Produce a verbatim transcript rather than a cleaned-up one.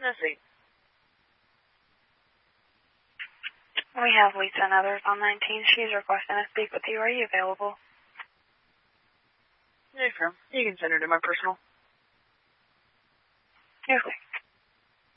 Missy. We have Lisa and others on nineteen. She's requesting to speak with you. Are you available? No, sure. You can send her to my personal. Okay.